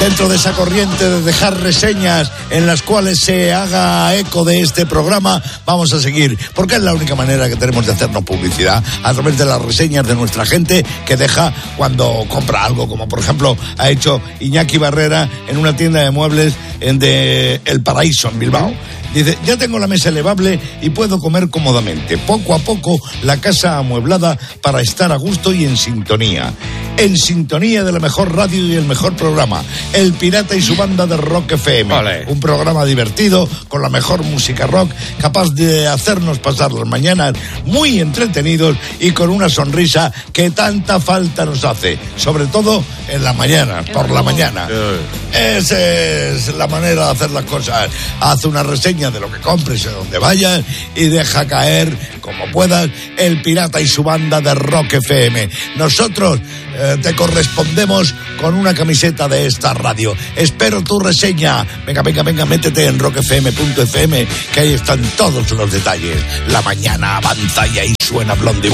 dentro de esa corriente de dejar reseñas en las cuales se haga eco de este programa, vamos a seguir, porque es la única manera que tenemos de hacernos publicidad, a través de las reseñas de nuestra gente que deja cuando compra algo, como por ejemplo ha hecho Iñaki Barrera en una tienda de muebles de El Paraíso, en Bilbao. Dice, ya tengo la mesa elevable y puedo comer cómodamente. Poco a poco, la casa amueblada para estar a gusto y en sintonía. En sintonía de la mejor radio y el mejor programa. El Pirata y su banda de Rock FM. Vale. Un programa divertido, con la mejor música rock, capaz de hacernos pasar las mañanas muy entretenidos y con una sonrisa que tanta falta nos hace. Sobre todo en la mañana, por la mañana. Esa es la manera de hacer las cosas. Haz una reseña de lo que compres, de donde vayas, y deja caer, como puedas, El Pirata y su banda de Rock FM. Nosotros te correspondemos con una camiseta de esta radio. Espero tu reseña. Venga, métete en rockfm.fm, que ahí están todos los detalles. La mañana avanza y ahí suena Blondie.